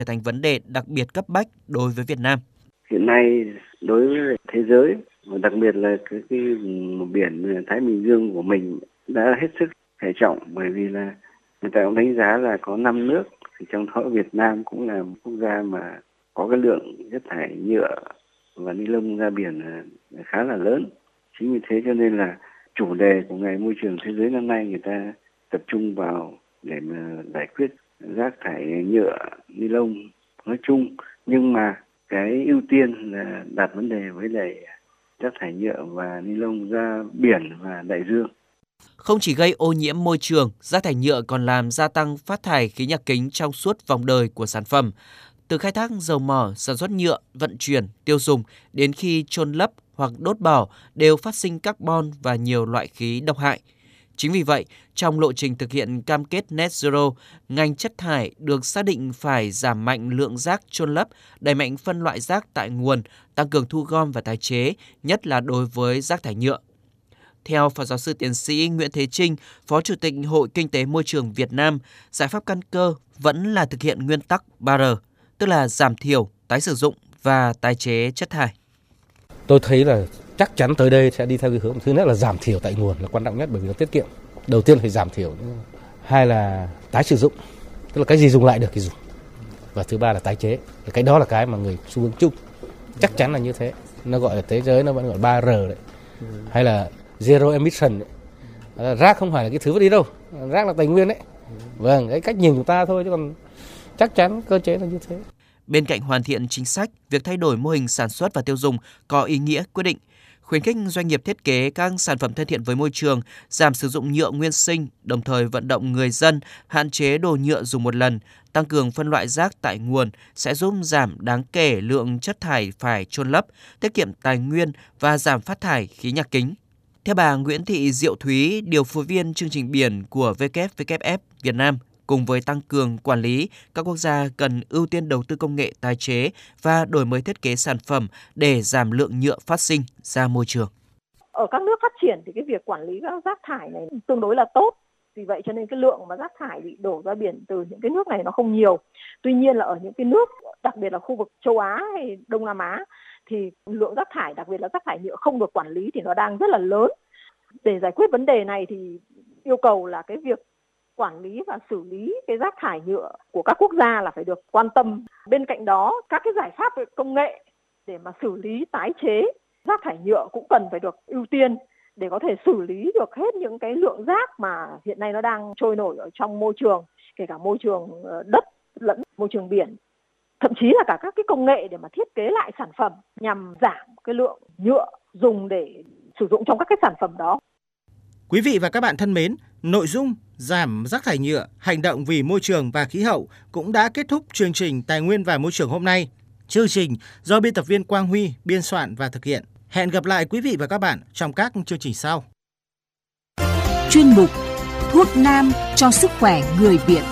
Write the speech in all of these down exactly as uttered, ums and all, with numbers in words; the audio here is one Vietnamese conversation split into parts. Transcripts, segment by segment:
trở thành vấn đề đặc biệt cấp bách đối với Việt Nam. Hiện nay đối với thế giới, đặc biệt là cái, cái vùng biển Thái Bình Dương của mình đã hết sức hệ trọng, bởi vì là người ta cũng đánh giá là có năm nước, thì trong đó Việt Nam cũng là một quốc gia mà có cái lượng chất thải nhựa và ni lông ra biển khá là lớn. Chính vì thế cho nên là chủ đề của Ngày Môi trường Thế giới năm nay người ta tập trung vào để mà giải quyết rác thải nhựa, ni lông nói chung, nhưng mà cái ưu tiên là đặt vấn đề với lại rác thải nhựa và ni lông ra biển và đại dương. Không chỉ gây ô nhiễm môi trường, rác thải nhựa còn làm gia tăng phát thải khí nhà kính trong suốt vòng đời của sản phẩm. Từ khai thác dầu mỏ, sản xuất nhựa, vận chuyển, tiêu dùng đến khi chôn lấp hoặc đốt bỏ đều phát sinh carbon và nhiều loại khí độc hại. Chính vì vậy, trong lộ trình thực hiện cam kết Net Zero, ngành chất thải được xác định phải giảm mạnh lượng rác chôn lấp, đẩy mạnh phân loại rác tại nguồn, tăng cường thu gom và tái chế, nhất là đối với rác thải nhựa. Theo Phó Giáo sư Tiến sĩ Nguyễn Thế Trinh, Phó Chủ tịch Hội Kinh tế Môi trường Việt Nam, giải pháp căn cơ vẫn là thực hiện nguyên tắc ba R, tức là giảm thiểu, tái sử dụng và tái chế chất thải. Tôi thấy là chắc chắn tới đây sẽ đi theo cái hướng thứ nhất là giảm thiểu tại nguồn là quan trọng nhất, bởi vì nó tiết kiệm. Đầu tiên phải giảm thiểu, hai là tái sử dụng, tức là cái gì dùng lại được thì dùng, và thứ ba là tái chế. Cái đó là cái mà người xu hướng chung chắc chắn là như thế. Nó gọi là thế giới nó vẫn gọi ba R đấy, hay là zero emission đấy. Rác không phải là cái thứ vứt đi đâu, rác là tài nguyên đấy. Vâng, cái cách nhìn của ta thôi, chứ còn chắc chắn cơ chế là như thế. Bên cạnh hoàn thiện chính sách, việc thay đổi mô hình sản xuất và tiêu dùng có ý nghĩa quyết định. Khuyến khích doanh nghiệp thiết kế các sản phẩm thân thiện với môi trường, giảm sử dụng nhựa nguyên sinh, đồng thời vận động người dân hạn chế đồ nhựa dùng một lần, tăng cường phân loại rác tại nguồn sẽ giúp giảm đáng kể lượng chất thải phải chôn lấp, tiết kiệm tài nguyên và giảm phát thải khí nhà kính. Theo bà Nguyễn Thị Diệu Thúy, điều phối viên chương trình biển của W W F Việt Nam, cùng với tăng cường quản lý, các quốc gia cần ưu tiên đầu tư công nghệ tái chế và đổi mới thiết kế sản phẩm để giảm lượng nhựa phát sinh ra môi trường. Ở các nước phát triển thì cái việc quản lý các rác thải này tương đối là tốt. Vì vậy cho nên cái lượng mà rác thải bị đổ ra biển từ những cái nước này nó không nhiều. Tuy nhiên là ở những cái nước, đặc biệt là khu vực châu Á hay Đông Nam Á, thì lượng rác thải, đặc biệt là rác thải nhựa không được quản lý thì nó đang rất là lớn. Để giải quyết vấn đề này thì yêu cầu là cái việc quản lý và xử lý cái rác thải nhựa của các quốc gia là phải được quan tâm. Bên cạnh đó, các cái giải pháp về công nghệ để mà xử lý tái chế rác thải nhựa cũng cần phải được ưu tiên để có thể xử lý được hết những cái lượng rác mà hiện nay nó đang trôi nổi ở trong môi trường, kể cả môi trường đất lẫn môi trường biển. Thậm chí là cả các cái công nghệ để mà thiết kế lại sản phẩm nhằm giảm cái lượng nhựa dùng để sử dụng trong các cái sản phẩm đó. Quý vị và các bạn thân mến, nội dung giảm rác thải nhựa, hành động vì môi trường và khí hậu cũng đã kết thúc chương trình Tài nguyên và Môi trường hôm nay. Chương trình do biên tập viên Quang Huy biên soạn và thực hiện. Hẹn gặp lại quý vị và các bạn trong các chương trình sau. Chuyên mục Thuốc Nam cho sức khỏe người Việt.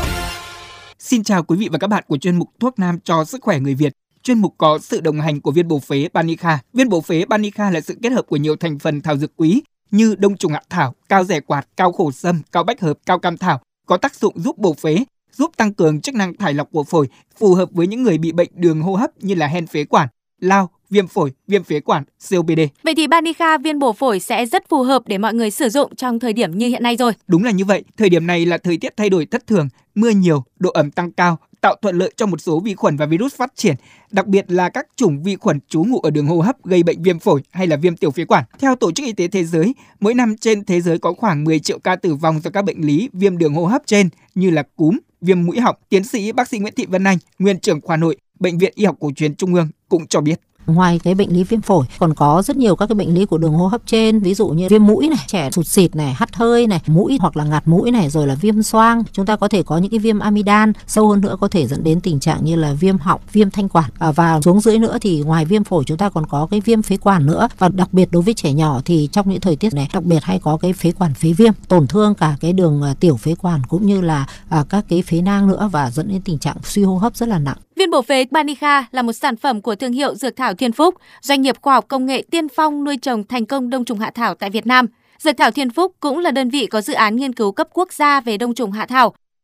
Xin chào quý vị và các bạn của chuyên mục Thuốc Nam cho sức khỏe người Việt. Chuyên mục có sự đồng hành của viên bổ phế Banica. Viên bổ phế Banica là sự kết hợp của nhiều thành phần thảo dược quý như đông trùng hạ thảo, cao rẻ quạt, cao khổ sâm, cao bách hợp, cao cam thảo, có tác dụng giúp bổ phế, giúp tăng cường chức năng thải lọc của phổi, phù hợp với những người bị bệnh đường hô hấp như là hen phế quản, lao, viêm phổi, viêm phế quản, xê ô pê đê. Vậy thì Banica viên bổ phổi sẽ rất phù hợp để mọi người sử dụng trong thời điểm như hiện nay rồi. Đúng là như vậy, thời điểm này là thời tiết thay đổi thất thường, mưa nhiều, độ ẩm tăng cao, tạo thuận lợi cho một số vi khuẩn và virus phát triển, đặc biệt là các chủng vi khuẩn trú ngụ ở đường hô hấp gây bệnh viêm phổi hay là viêm tiểu phế quản. Theo Tổ chức Y tế Thế giới, mỗi năm trên thế giới có khoảng mười triệu ca tử vong do các bệnh lý viêm đường hô hấp trên như là cúm, viêm mũi họng. Tiến sĩ bác sĩ Nguyễn Thị Vân Anh, nguyên trưởng khoa nội, Bệnh viện Y học Cổ truyền Trung ương cũng cho biết. Ngoài cái bệnh lý viêm phổi còn có rất nhiều các cái bệnh lý của đường hô hấp trên, ví dụ như viêm mũi này, trẻ sụt xịt này, hắt hơi này, mũi hoặc là ngạt mũi này, rồi là viêm xoang. Chúng ta có thể có những cái viêm amidan, sâu hơn nữa có thể dẫn đến tình trạng như là viêm họng, viêm thanh quản. À, và xuống dưới nữa thì ngoài viêm phổi chúng ta còn có cái viêm phế quản nữa. Và đặc biệt đối với trẻ nhỏ thì trong những thời tiết này đặc biệt hay có cái phế quản phế viêm, tổn thương cả cái đường uh, tiểu phế quản cũng như là uh, các cái phế nang nữa và dẫn đến tình trạng suy hô hấp rất là nặng. Viên bổ phế Banica là một sản phẩm của thương hiệu Dược thảo Thiên Phúc, doanh nghiệp khoa học công nghệ tiên phong nuôi trồng thành công đông trùng hạ thảo tại Việt Nam. Dược thảo Thiên Phúc cũng là đơn vị có dự án nghiên cứu cấp quốc gia về đông trùng hạ thảo.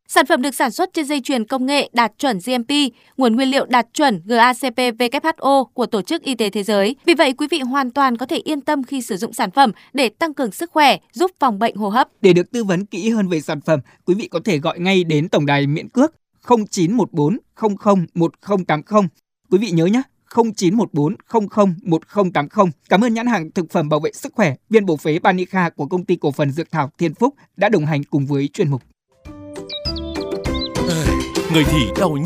Sản phẩm được sản xuất trên dây chuyền công nghệ đạt chuẩn giê em pê, nguồn nguyên liệu đạt chuẩn giê a xê pê vê kép hát o của Tổ chức Y tế Thế giới. Vì vậy, quý vị hoàn toàn có thể yên tâm khi sử dụng sản phẩm để tăng cường sức khỏe, giúp phòng bệnh hô hấp. Để được tư vấn kỹ hơn về sản phẩm, quý vị có thể gọi ngay đến tổng đài miễn cước không chín một bốn không không một không tám không. Quý vị nhớ nhé, không chín một bốn không không một không tám không. Cảm ơn nhãn hàng thực phẩm bảo vệ sức khỏe viên bổ phế Banica của Công ty Cổ phần Dược thảo Thiên Phúc đã đồng hành cùng với chuyên mục. Người thì đau